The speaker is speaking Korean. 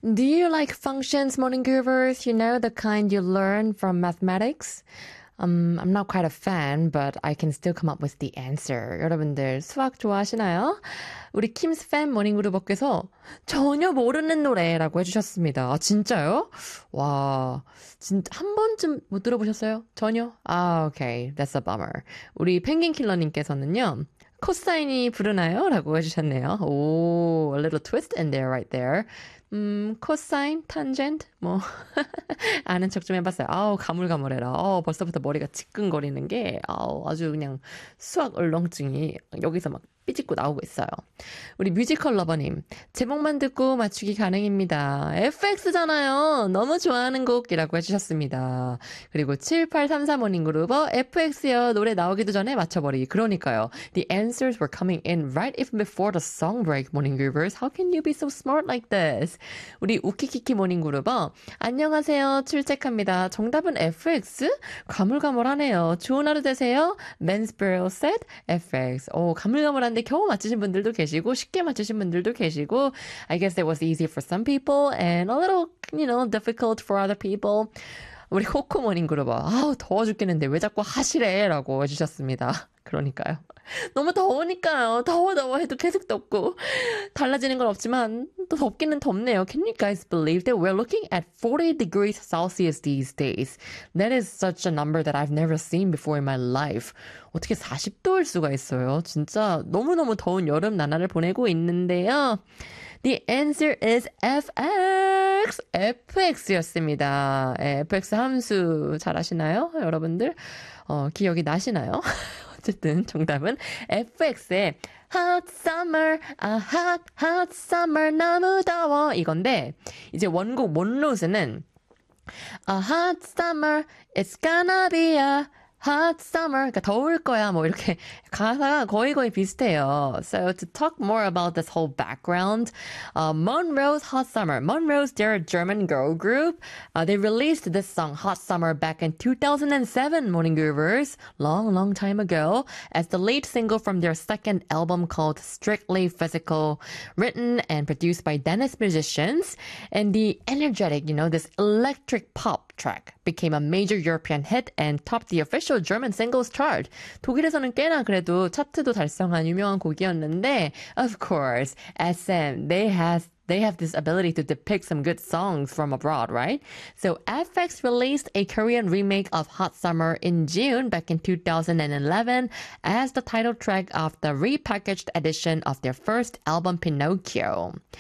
Do you like functions, morning groovers? You know, the kind you learn from mathematics? I'm not quite a fan, but I can still come up with the answer. 여러분들 수학 좋아하시나요? 우리 킴스 팬 모닝그룹업께서 전혀 모르는 노래라고 해주셨습니다. 아, 진짜요? 와, 진짜 한 번쯤 못 들어보셨어요? 전혀? 아, 오케이. That's a bummer. 우리 펭귄 킬러님께서는요. 코사인이 부르나요? 라고 해주셨네요. 오, a little twist in there, right there. 코사인, 탄젠트, 뭐 아는 척 좀 해봤어요. 아우 가물가물해라. 벌써부터 머리가 지끈거리는 게 아주 그냥 수학 울렁증이 여기서 막 삐짓고 나오고 있어요. 우리 뮤지컬 러버님 제목만 듣고 맞추기 가능입니다. FX잖아요. 너무 좋아하는 곡이라고 해주셨습니다. 그리고 7833호님 그루버 FX요. 노래 나오기도 전에 맞춰버리기. 그러니까요. The answers were coming in right even before the song break, morning groovers. How can you be so smart like this? 우리 우키키키 모닝 그루버 안녕하세요. 출첵합니다. 정답은 FX? 가물가물하네요. 좋은 하루 되세요. Mansboro said FX. 가물가물한데 겨우 맞추신 분들도 계시고 쉽게 맞추신 분들도 계시고 I guess it was easy for some people and a little, difficult for other people. 우리 코코 모닝 그루버 더워 죽겠는데 왜 자꾸 하시래? 라고 해주셨습니다. 그러니까요. 너무 더우니까요. 더워 해도 계속 덥고 달라지는 건 없지만 또 덥기는 덥네요. Can you guys believe that we're looking at 40 degrees Celsius these days? That is such a number that I've never seen before in my life. 어떻게 40도일 수가 있어요? 진짜 너무너무 더운 여름 나날을 보내고 있는데요. The answer is FX. FX였습니다. FX 함수 잘 아시나요? 여러분들? 기억이 나시나요? 어쨌든 정답은 FX의 Hot Summer, hot summer 너무 더워 이건데 이제 원곡 몬로즈는 A hot summer, it's gonna be a hot summer. 그러니까 더울 거야. 뭐 이렇게 가사가 거의 비슷해요. So to talk more about this whole background, Monroe's Hot Summer. Monroe's, they're a German girl group. They released this song Hot Summer back in 2007, Morning Groovers, long time ago, as the lead single from their second album called Strictly Physical, written and produced by Danish musicians. And the energetic, this electric pop track became a major European hit and topped the official German singles chart. 독일에서는 꽤나 그래도 차트도 달성한 유명한 곡이었는데, of course, SM, they have this ability to depict some good songs from abroad, right? So FX released a Korean remake of Hot Summer in June back in 2011 as the title track of the repackaged edition of their first album Pinocchio.